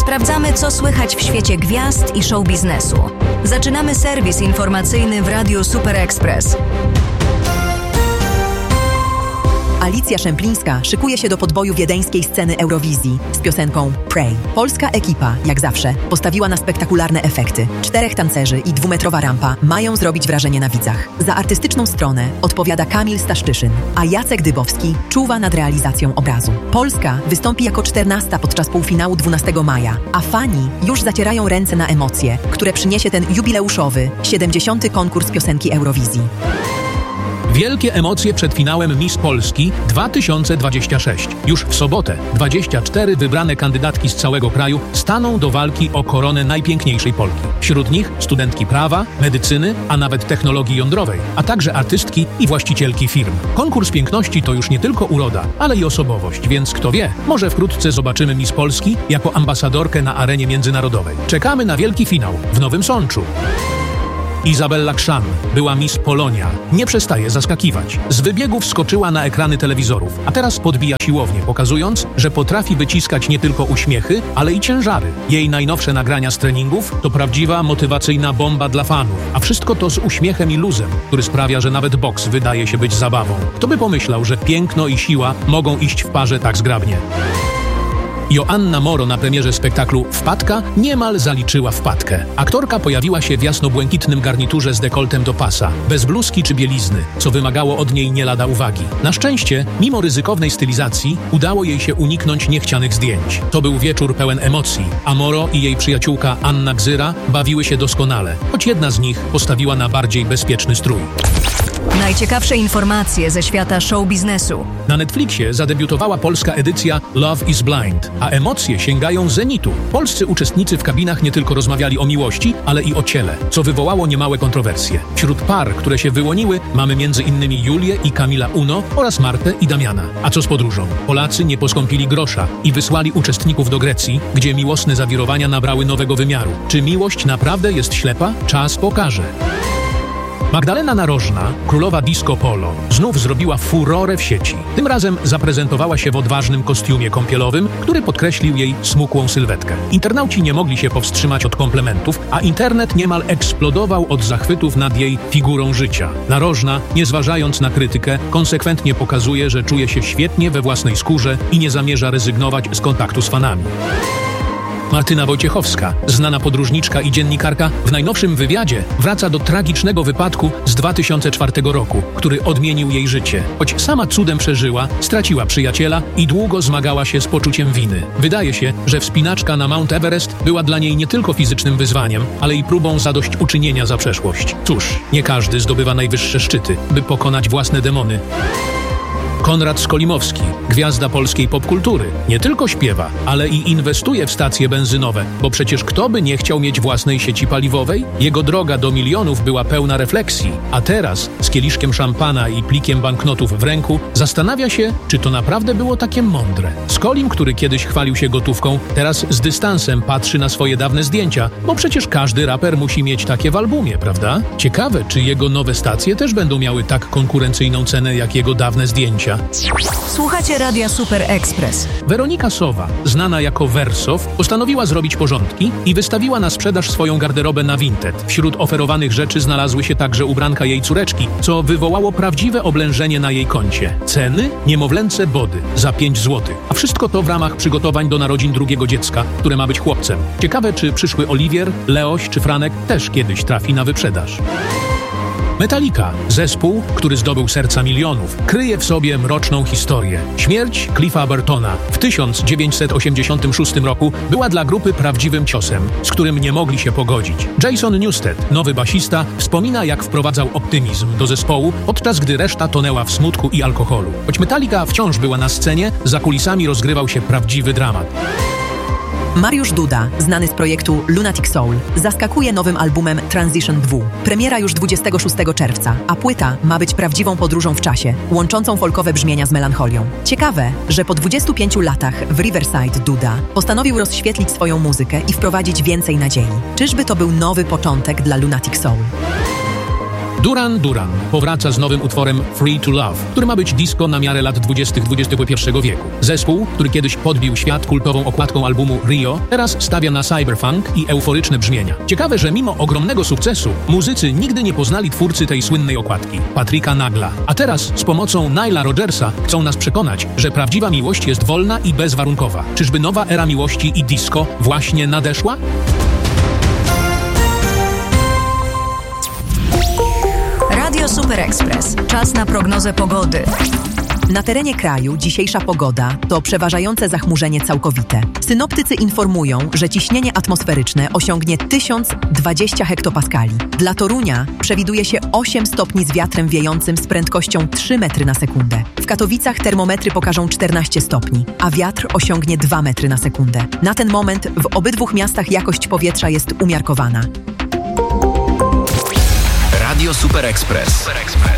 Sprawdzamy, co słychać w świecie gwiazd i show biznesu. Zaczynamy serwis informacyjny w Radiu Super Express. Alicja Szemplińska szykuje się do podboju wiedeńskiej sceny Eurowizji z piosenką Pray. Polska ekipa, jak zawsze, postawiła na spektakularne efekty. 4 tancerzy i 2-metrowa rampa mają zrobić wrażenie na widzach. Za artystyczną stronę odpowiada Kamil Staszczyszyn, a Jacek Dybowski czuwa nad realizacją obrazu. Polska wystąpi jako 14 podczas półfinału 12 maja, a fani już zacierają ręce na emocje, które przyniesie ten jubileuszowy, 70. konkurs piosenki Eurowizji. Wielkie emocje przed finałem Miss Polski 2026. Już w sobotę 24 wybrane kandydatki z całego kraju staną do walki o koronę najpiękniejszej Polki. Wśród nich studentki prawa, medycyny, a nawet technologii jądrowej, a także artystki i właścicielki firm. Konkurs piękności to już nie tylko uroda, ale i osobowość, więc kto wie, może wkrótce zobaczymy Miss Polski jako ambasadorkę na arenie międzynarodowej. Czekamy na wielki finał w Nowym Sączu. Izabella Krzan, była Miss Polonia, nie przestaje zaskakiwać. Z wybiegów skoczyła na ekrany telewizorów, a teraz podbija siłownię, pokazując, że potrafi wyciskać nie tylko uśmiechy, ale i ciężary. Jej najnowsze nagrania z treningów to prawdziwa motywacyjna bomba dla fanów, a wszystko to z uśmiechem i luzem, który sprawia, że nawet boks wydaje się być zabawą. Kto by pomyślał, że piękno i siła mogą iść w parze tak zgrabnie? Joanna Moro na premierze spektaklu Wpadka niemal zaliczyła wpadkę. Aktorka pojawiła się w jasno-błękitnym garniturze z dekoltem do pasa, bez bluzki czy bielizny, co wymagało od niej nie lada uwagi. Na szczęście, mimo ryzykownej stylizacji, udało jej się uniknąć niechcianych zdjęć. To był wieczór pełen emocji, a Moro i jej przyjaciółka Anna Gzyra bawiły się doskonale, choć jedna z nich postawiła na bardziej bezpieczny strój. Najciekawsze informacje ze świata show biznesu. Na Netflixie zadebiutowała polska edycja Love is Blind, a emocje sięgają zenitu. Polscy uczestnicy w kabinach nie tylko rozmawiali o miłości, ale i o ciele, co wywołało niemałe kontrowersje. Wśród par, które się wyłoniły, mamy m.in. Julię i Kamila Uno oraz Martę i Damiana. A co z podróżą? Polacy nie poskąpili grosza i wysłali uczestników do Grecji, gdzie miłosne zawirowania nabrały nowego wymiaru. Czy miłość naprawdę jest ślepa? Czas pokaże. Magdalena Narożna, królowa disco polo, znów zrobiła furorę w sieci. Tym razem zaprezentowała się w odważnym kostiumie kąpielowym, który podkreślił jej smukłą sylwetkę. Internauci nie mogli się powstrzymać od komplementów, a internet niemal eksplodował od zachwytów nad jej figurą życia. Narożna, nie zważając na krytykę, konsekwentnie pokazuje, że czuje się świetnie we własnej skórze i nie zamierza rezygnować z kontaktu z fanami. Martyna Wojciechowska, znana podróżniczka i dziennikarka, w najnowszym wywiadzie wraca do tragicznego wypadku z 2004 roku, który odmienił jej życie. Choć sama cudem przeżyła, straciła przyjaciela i długo zmagała się z poczuciem winy. Wydaje się, że wspinaczka na Mount Everest była dla niej nie tylko fizycznym wyzwaniem, ale i próbą zadośćuczynienia za przeszłość. Cóż, nie każdy zdobywa najwyższe szczyty, by pokonać własne demony. Konrad Skolimowski, gwiazda polskiej popkultury, nie tylko śpiewa, ale i inwestuje w stacje benzynowe, bo przecież kto by nie chciał mieć własnej sieci paliwowej? Jego droga do milionów była pełna refleksji, a teraz z kieliszkiem szampana i plikiem banknotów w ręku zastanawia się, czy to naprawdę było takie mądre. Skolim, który kiedyś chwalił się gotówką, teraz z dystansem patrzy na swoje dawne zdjęcia, bo przecież każdy raper musi mieć takie w albumie, prawda? Ciekawe, czy jego nowe stacje też będą miały tak konkurencyjną cenę jak jego dawne zdjęcia. Słuchacie Radia Super Express. Weronika Sowa, znana jako Wersow, postanowiła zrobić porządki i wystawiła na sprzedaż swoją garderobę na Vinted. Wśród oferowanych rzeczy znalazły się także ubranka jej córeczki, co wywołało prawdziwe oblężenie na jej koncie. Ceny? Niemowlęce body za 5 zł. A wszystko to w ramach przygotowań do narodzin drugiego dziecka, które ma być chłopcem. Ciekawe, czy przyszły Oliwier, Leoś czy Franek też kiedyś trafi na wyprzedaż. Metallica, zespół, który zdobył serca milionów, kryje w sobie mroczną historię. Śmierć Cliffa Burtona w 1986 roku była dla grupy prawdziwym ciosem, z którym nie mogli się pogodzić. Jason Newsted, nowy basista, wspomina, jak wprowadzał optymizm do zespołu, podczas gdy reszta tonęła w smutku i alkoholu. Choć Metallica wciąż była na scenie, za kulisami rozgrywał się prawdziwy dramat. Mariusz Duda, znany z projektu Lunatic Soul, zaskakuje nowym albumem Transition 2. Premiera już 26 czerwca, a płyta ma być prawdziwą podróżą w czasie, łączącą folkowe brzmienia z melancholią. Ciekawe, że po 25 latach w Riverside Duda postanowił rozświetlić swoją muzykę i wprowadzić więcej nadziei. Czyżby to był nowy początek dla Lunatic Soul? Duran Duran powraca z nowym utworem Free to Love, który ma być disco na miarę lat 20. XXI wieku. Zespół, który kiedyś podbił świat kultową okładką albumu Rio, teraz stawia na cyberpunk i euforyczne brzmienia. Ciekawe, że mimo ogromnego sukcesu muzycy nigdy nie poznali twórcy tej słynnej okładki, Patricka Nagla. A teraz z pomocą Nila Rodgersa chcą nas przekonać, że prawdziwa miłość jest wolna i bezwarunkowa. Czyżby nowa era miłości i disco właśnie nadeszła? Radio Super Express. Czas na prognozę pogody. Na terenie kraju dzisiejsza pogoda to przeważające zachmurzenie całkowite. Synoptycy informują, że ciśnienie atmosferyczne osiągnie 1020 hektopaskali. Dla Torunia przewiduje się 8 stopni z wiatrem wiejącym z prędkością 3 metry na sekundę. W Katowicach termometry pokażą 14 stopni, a wiatr osiągnie 2 metry na sekundę. Na ten moment w obydwu miastach jakość powietrza jest umiarkowana. Radio Super Express.